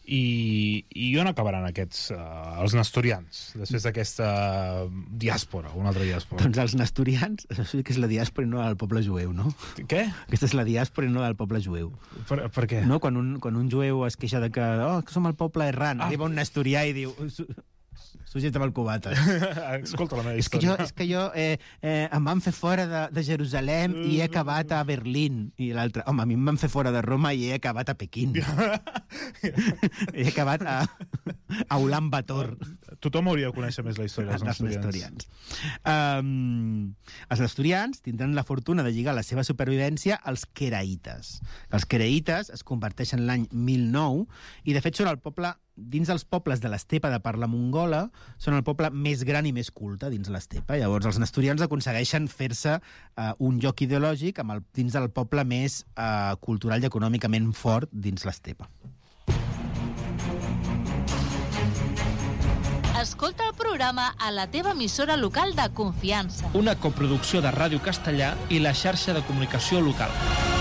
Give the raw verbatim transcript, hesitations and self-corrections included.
I, i on acabaran aquests, uh, els nestorians, després d'aquesta diàspora, una altra diàspora? Doncs els nestorians, això sí que és la diàspora i no del poble jueu, no? Què? Aquesta és la diàspora i no del poble jueu. Per, per què? No, quan un, quan un jueu es queixa de que, oh, que som el poble errant, ah. arriba un nestorià i diu... Sujeta amb el cubata. Escolta la meva és que història. jo, és que jo eh, eh, em van fer fora de, de Jerusalem i he acabat a Berlín. I l'altre, home, a mi em van fer fora de Roma i he acabat a Pequín. He acabat a, a Ulan Bator. Tothom hauria de conèixer més la història dels dels nestorians. nestorians. Um, els nestorians tindran la fortuna de lligar la seva supervivència als queraites. Els queraites es converteixen l'any mil nou i, de fet, són el poble... Dins dels pobles de l'estepa de parla mongola, són el poble més gran i més culte dins l'estepa. Llavors, els nestorians aconsegueixen fer-se uh, un lloc ideològic amb el, dins del poble més uh, cultural i econòmicament fort dins l'estepa. Escolta el programa a la teva emissora local de confiança. Una coproducció de Ràdio Castellà i la xarxa de comunicació local.